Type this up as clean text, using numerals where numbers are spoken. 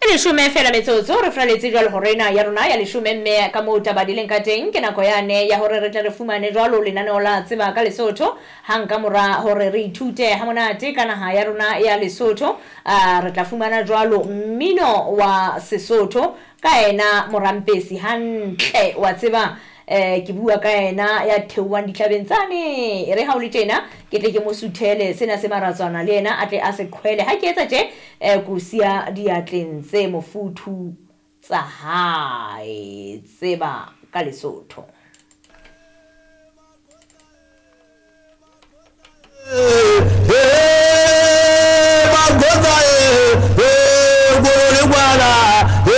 Lishume fela metsotso re fraletse jwalo hore na ya rona ya lishume mme ka mo tabadileng ka teng ke nako yane ya hore re tla re fumane jwalo lenaneo la tseba ka Lesotho hang ka mora hore re ithute ha monate ka naha ya rona ya Lesotho. Re tla fumana jwalo mmino wa Sesotho ka ena Morampesi hantle wa tseba ke bua ka ena ya theuwang ditlhabeng tsane re ha o le tjena ke tle ke mo suthele sena se maratswana le ena a tle a se qhwele ha ke etsa tje ku sia diatleng tse mofuthu tsa hae tseba ka Lesotho. Hey,